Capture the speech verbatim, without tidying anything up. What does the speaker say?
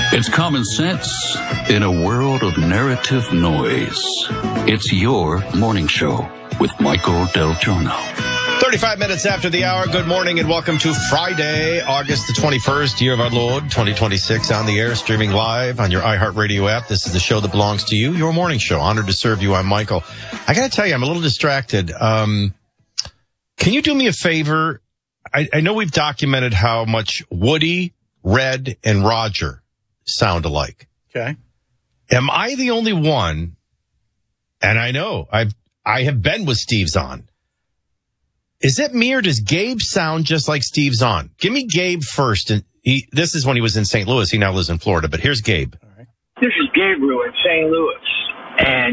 It's common sense in a world of narrative noise. It's your morning show with Michael Del Giorno. thirty-five minutes after the hour. Good morning and welcome to Friday, August the twenty-first, year of our Lord, twenty twenty-six, on the air, streaming live on your iHeartRadio app. This is the show that belongs to you, your morning show. Honored to serve you. I'm Michael. I got to tell you, I'm a little distracted. Um, can you do me a favor? I, I know we've documented how much Woody, Red, and Roger sound alike. Okay. Am I the only one? And I know I've, I have been with Steve Zahn. Is it me or does Gabe sound just like Steve Zahn? Give me Gabe first. And he, this is when he was in Saint Louis. He now lives in Florida, but here's Gabe. This is Gabriel in Saint Louis. And